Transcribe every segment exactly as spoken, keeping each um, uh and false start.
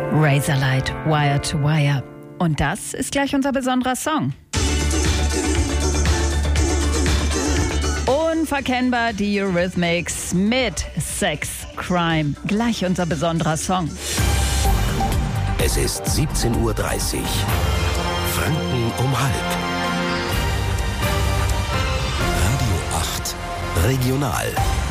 Razorlight, Wire to Wire. Und das ist gleich unser besonderer Song. Unverkennbar die Eurythmics mit Sex Crime. Gleich unser besonderer Song. Es ist siebzehn Uhr dreißig. Franken um halb. Radio acht Regional.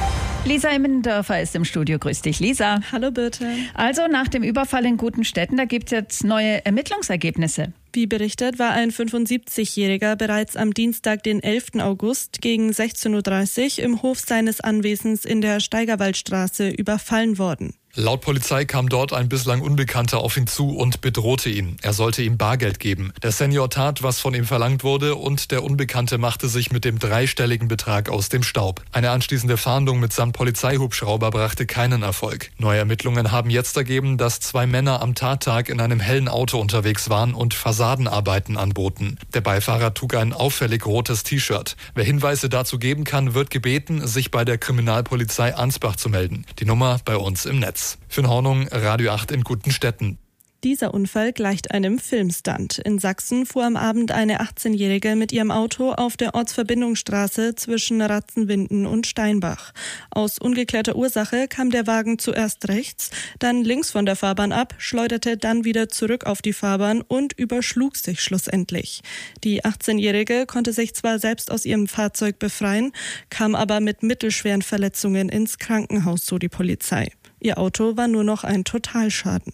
Lisa Immendörfer ist im Studio. Grüß dich, Lisa. Hallo, Birte. Also nach dem Überfall in Gutenstetten, da gibt es jetzt neue Ermittlungsergebnisse. Wie berichtet, war ein fünfundsiebzigjähriger bereits am Dienstag, den elften August gegen sechzehn Uhr dreißig im Hof seines Anwesens in der Steigerwaldstraße überfallen worden. Laut Polizei kam dort ein bislang Unbekannter auf ihn zu und bedrohte ihn. Er sollte ihm Bargeld geben. Der Senior tat, was von ihm verlangt wurde, und der Unbekannte machte sich mit dem dreistelligen Betrag aus dem Staub. Eine anschließende Fahndung mitsamt Polizeihubschrauber brachte keinen Erfolg. Neue Ermittlungen haben jetzt ergeben, dass zwei Männer am Tattag in einem hellen Auto unterwegs waren und Fassadenarbeiten anboten. Der Beifahrer trug ein auffällig rotes T-Shirt. Wer Hinweise dazu geben kann, wird gebeten, sich bei der Kriminalpolizei Ansbach zu melden. Die Nummer bei uns im Netz. Finn Hornung, Radio acht in Gutenstetten. Dieser Unfall gleicht einem Filmstunt. In Sachsen fuhr am Abend eine achtzehnjährige mit ihrem Auto auf der Ortsverbindungsstraße zwischen Ratzenwinden und Steinbach. Aus ungeklärter Ursache kam der Wagen zuerst rechts, dann links von der Fahrbahn ab, schleuderte dann wieder zurück auf die Fahrbahn und überschlug sich schlussendlich. Die achtzehnjährige konnte sich zwar selbst aus ihrem Fahrzeug befreien, kam aber mit mittelschweren Verletzungen ins Krankenhaus, so die Polizei. Ihr Auto war nur noch ein Totalschaden.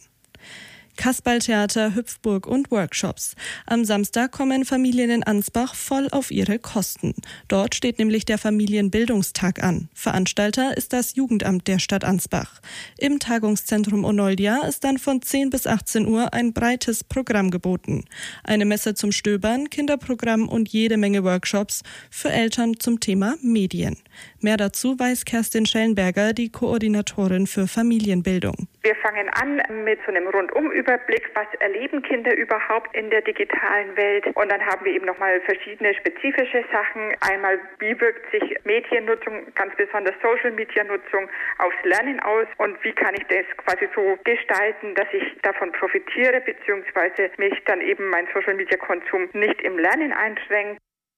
Kasperltheater, Hüpfburg und Workshops. Am Samstag kommen Familien in Ansbach voll auf ihre Kosten. Dort steht nämlich der Familienbildungstag an. Veranstalter ist das Jugendamt der Stadt Ansbach. Im Tagungszentrum Onoldia ist dann von zehn bis achtzehn Uhr ein breites Programm geboten. Eine Messe zum Stöbern, Kinderprogramm und jede Menge Workshops für Eltern zum Thema Medien. Mehr dazu weiß Kerstin Schellenberger, die Koordinatorin für Familienbildung. Wir fangen an mit so einem Rundumüberblick, was erleben Kinder überhaupt in der digitalen Welt. Und dann haben wir eben nochmal verschiedene spezifische Sachen. Einmal, wie wirkt sich Mediennutzung, ganz besonders Social-Media-Nutzung, aufs Lernen aus? Und wie kann ich das quasi so gestalten, dass ich davon profitiere, beziehungsweise mich dann eben mein Social-Media-Konsum nicht im Lernen einschränkt.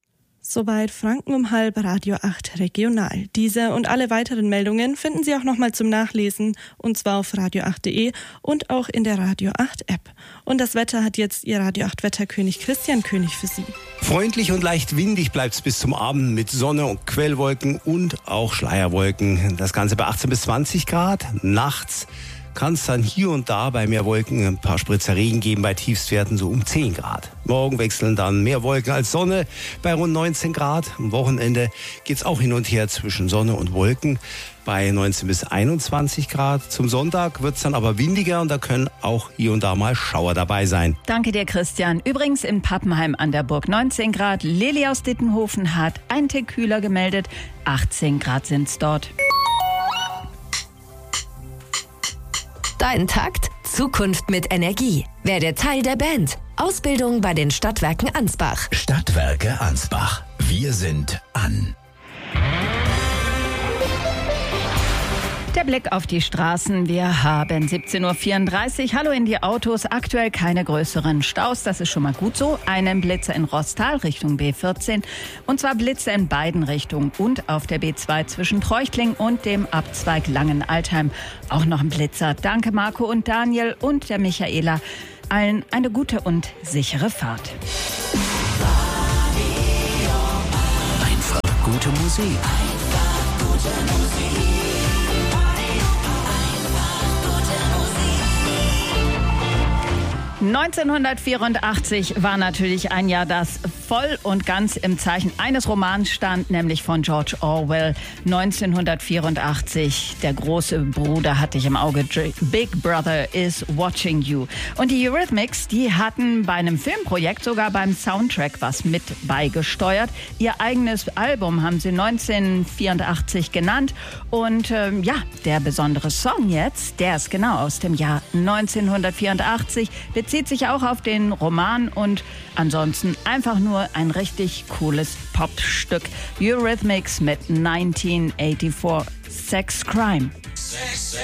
Soweit Franken um halb, Radio acht Regional. Diese und alle weiteren Meldungen finden Sie auch nochmal zum Nachlesen, und zwar auf radio acht punkt de und auch in der Radio acht App. Und das Wetter hat jetzt Ihr Radio acht Wetterkönig Christian König für Sie. Freundlich und leicht windig bleibt es bis zum Abend mit Sonne und Quellwolken und auch Schleierwolken. Das Ganze bei achtzehn bis zwanzig Grad. Nachts kann es dann hier und da bei mehr Wolken ein paar Spritzer Regen geben, bei Tiefstwerten so um zehn Grad. Morgen wechseln dann mehr Wolken als Sonne bei rund neunzehn Grad. Am Wochenende geht es auch hin und her zwischen Sonne und Wolken bei neunzehn bis einundzwanzig Grad. Zum Sonntag wird es dann aber windiger und da können auch hier und da mal Schauer dabei sein. Danke dir, Christian. Übrigens in Pappenheim an der Burg neunzehn Grad. Lilly aus Dittenhofen hat einen Tick kühler gemeldet. achtzehn Grad sind es dort. Dein Takt? Zukunft mit Energie. Werde Teil der Band. Ausbildung bei den Stadtwerken Ansbach. Stadtwerke Ansbach. Wir sind an. Der Blick auf die Straßen. Wir haben siebzehn Uhr vierunddreißig. Hallo in die Autos. Aktuell keine größeren Staus. Das ist schon mal gut so. Einen Blitzer in Rostal Richtung B vierzehn. Und zwar Blitzer in beiden Richtungen. Und auf der B zwei zwischen Treuchtling und dem Abzweig Langenaltheim. Auch noch ein Blitzer. Danke Marco und Daniel und der Michaela. Allen eine gute und sichere Fahrt. Einfach gute Musik. Einfach gute Musik. neunzehnhundertvierundachtzig war natürlich ein Jahr, das voll und ganz im Zeichen eines Romans stand, nämlich von George Orwell. neunzehnhundertvierundachtzig, der große Bruder hat dich im Auge, Big Brother is watching you. Und die Eurythmics, die hatten bei einem Filmprojekt sogar beim Soundtrack was mit beigesteuert. Ihr eigenes Album haben sie neunzehnhundertvierundachtzig genannt. Und ähm, ja, der besondere Song jetzt, der ist genau aus dem Jahr neunzehnhundertvierundachtzig, bezieht sich auch auf den Roman und ansonsten einfach nur ein richtig cooles Popstück. Eurythmics mit neunzehnhundertvierundachtzig, Sex Crime. Sex,